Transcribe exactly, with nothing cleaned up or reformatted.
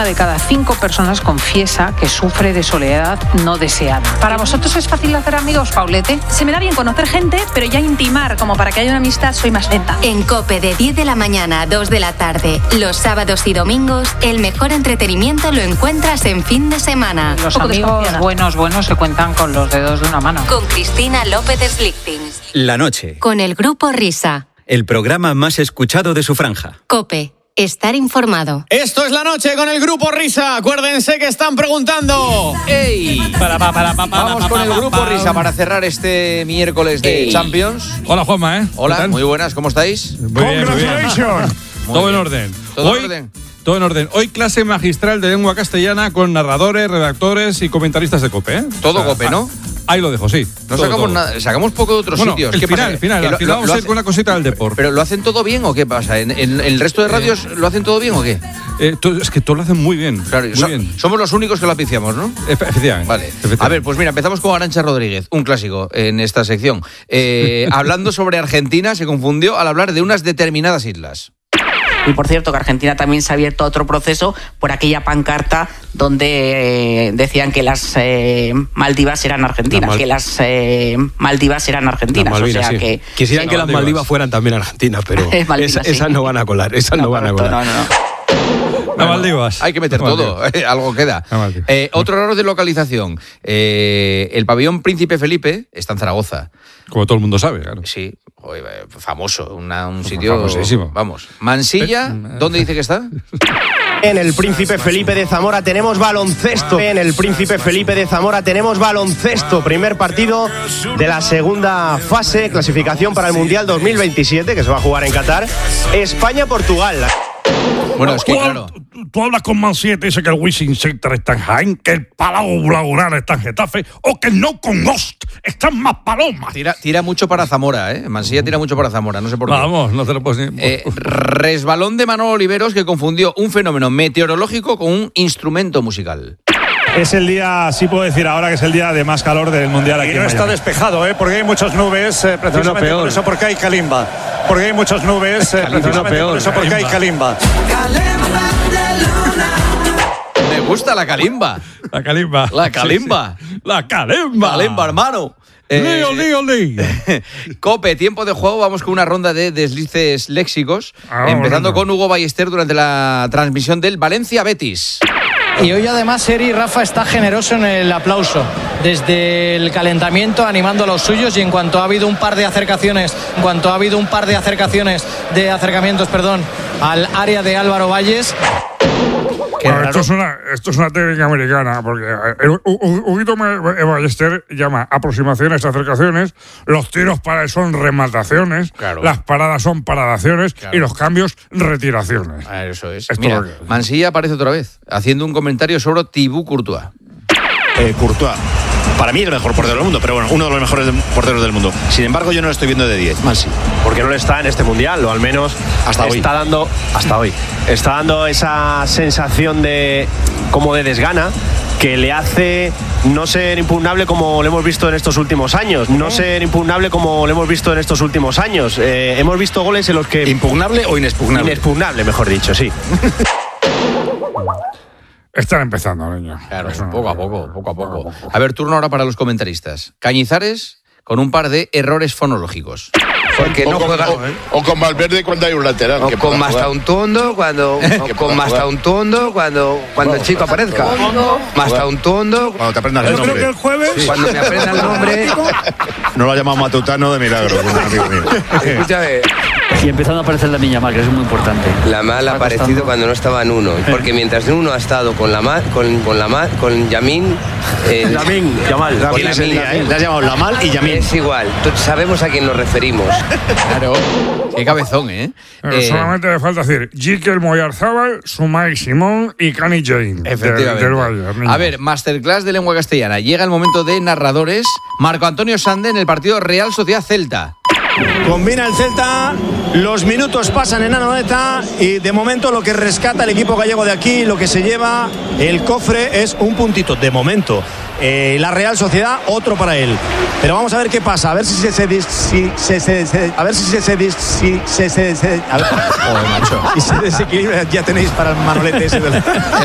Una de cada cinco personas confiesa que sufre de soledad no deseada. ¿Para vosotros es fácil hacer amigos, Paulete? Se me da bien conocer gente, pero ya intimar, como para que haya una amistad, soy más lenta. En COPE, de diez de la mañana a dos de la tarde, los sábados y domingos, el mejor entretenimiento lo encuentras en fin de semana. Los amigos buenos, buenos se cuentan con los dedos de una mano. Con Cristina López Slichting. La noche. Con el Grupo Risa. El programa más escuchado de su franja. COPE. Estar informado. Esto es La Noche con el Grupo Risa. Acuérdense que están preguntando. ¡Ey! Para, para, para, para, Vamos con el Grupo Risa para cerrar este miércoles de Ey. Champions. Hola, Juanma, ¿eh? Hola, muy buenas, ¿cómo estáis? Muy bien, muy bien. Todo en orden. ¿Todo Hoy, en orden? Todo en orden. Hoy clase magistral de lengua castellana con narradores, redactores y comentaristas de COPE, ¿eh? Todo O sea, COPE, ¿no? Ahí lo dejo, sí. No todo, sacamos todo. nada, sacamos poco de otros Bueno, sitios. el ¿Qué final, pasa? el final, Que al lo- final lo- vamos lo a ir hace- con una cosita del deporte. ¿Pero lo hacen todo bien o qué pasa? ¿En, en- en el resto de radios lo hacen todo bien o qué? Eh, to- es que todos lo hacen muy bien. Claro, muy so- bien. somos los únicos que lo apiciamos, ¿no? Efe- Efectivamente. Vale. efectivamente. A ver, pues mira, empezamos con Arantxa Rodríguez, un clásico en esta sección. Eh, hablando sobre Argentina, se confundió al hablar de unas determinadas islas. Y por cierto que Argentina también se ha abierto a otro proceso por aquella pancarta donde eh, decían que las eh, Maldivas eran argentinas, Las Mal- que las eh, Maldivas eran argentinas. Las Malvinas, o sea sí. que Quisieran sí, que las Maldivas fueran también argentinas, pero Es Malvinas, esa- sí. esas no van a colar, esas no, van a correcto, colar. no, no, no. Las Maldivas. Hay que meter Las todo, Maldivas. eh, algo queda. Las Maldivas. Eh, otro error de localización. Eh, el pabellón Príncipe Felipe está en Zaragoza. Como todo el mundo sabe, claro. Sí, joder, eh, famoso, una- un sitio... famosísimo. Vamos. Mansilla, ¿dónde dice que está? En el Príncipe Felipe de Zamora tenemos baloncesto. En el Príncipe Felipe de Zamora tenemos baloncesto. Primer partido de la segunda fase, clasificación para el Mundial dos mil veintisiete, que se va a jugar en Qatar. España-Portugal. Bueno, es que Tú, claro... tú- tú hablas con Mansilla y te dice que el Wizzing Center está en Jaén, que el Palau Blaugrana está en Getafe, o que el No Con Ost está en Maspalomas. Tira, tira mucho para Zamora, ¿eh? Mansilla tira mucho para Zamora, no sé por qué. Vamos, no te lo puedes ni... Eh, resbalón de Manolo Oliveros que confundió un fenómeno meteorológico con un instrumento musical. Es el día, sí puedo decir ahora que es el día de más calor del Mundial aquí. Y no en está Miami. despejado, ¿eh? Porque hay muchas nubes, eh, precisamente peor. por eso, porque hay calimba. Porque hay muchas nubes, eh, precisamente peor, por eso, porque hay calimba. Me gusta la calimba. La calimba. La calimba. Sí, sí. La calimba. Calimba, hermano. Eh, Lío, lío, lío. Cope, tiempo de juego, vamos con una ronda de deslices léxicos, Ah, empezando bueno. con Hugo Ballester durante la transmisión del Valencia-Betis. Y hoy además Eri Rafa está generoso en el aplauso, desde el calentamiento animando a los suyos, y en cuanto ha habido un par de acercaciones, en cuanto ha habido un par de acercaciones, de acercamientos, perdón, al área de Álvaro Valles. Bueno, esto, es una, esto es una técnica americana, porque eh, Huguito Ballester llama aproximaciones, acercaciones, los tiros para él son remataciones, Claro. las paradas son paradaciones Claro. y los cambios retiraciones. Ah, eso es. Esto Mira, lo que- Mansilla aparece otra vez, haciendo un comentario sobre Thibaut Courtois. Eh, Courtois. Para mí el mejor portero del mundo, pero bueno, uno de los mejores de- porteros del mundo. Sin embargo, yo no lo estoy viendo de diez. Mal sí. Porque no lo está en este mundial, o al menos Hasta hoy. está dando hasta hoy. Está dando esa sensación de como de desgana que le hace no ser impugnable como lo hemos visto en estos últimos años. No ser impugnable como lo hemos visto en estos últimos años. Eh, hemos visto goles en los que ¿Impugnable o inexpugnable? inexpugnable, mejor dicho, sí. Están empezando, niño. Claro, Eso no- poco a poco, poco a poco. A ver, turno ahora para los comentaristas. Cañizares con un par de errores fonológicos. Porque no o, con, juega. o, o con Valverde cuando hay un lateral. O que con pueda jugar. Mastauntondo cuando. Que O pueda con jugar. Mastauntondo cuando, cuando el chico aparezca. Mastauntondo. Cuando te aprendas el Yo creo nombre. que el jueves. Cuando me aprenda el nombre. No lo ha llamado Matutano de milagro, como un amigo mío. Escúchame. Y empezando a aparecer la niña mal, que es muy importante. La mal ha aparecido cuando no estaba en uno. Porque mientras uno ha estado con la mal, con, con la mal, con Yamin. Eh, Yamin, Yamal. con Tienes el Yamin, día, ¿eh? Le has llamado Lamal y Yamin. Es igual. Tú- Sabemos a quién nos referimos. Claro. Qué cabezón, ¿eh? Eh, Eh, solamente le falta decir Jikel Moyarzábal, Sumay Simón y Cani Jane. Efectivamente. Del Bayern, niño. A ver, masterclass de lengua castellana. Llega el momento de narradores. Marco Antonio Sande en el partido Real Sociedad Celta. Combina el Celta, los minutos pasan en Anoeta y de momento lo que rescata el equipo gallego de aquí, lo que se lleva el cofre es un puntito, de momento. Eh, la Real Sociedad, otro para él. Pero vamos a ver qué pasa, a ver si se se dis- si se, se, se- a ver si se se dis- si se, se, se- a ver, Joder, macho. y se desequilibra, ya tenéis para el manolete ese del...